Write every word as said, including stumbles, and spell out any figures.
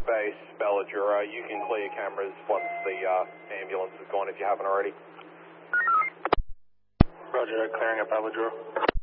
Base, Belladura. You can clear cameras once the uh, ambulance is gone if you haven't already. Roger, clearing up Belladura.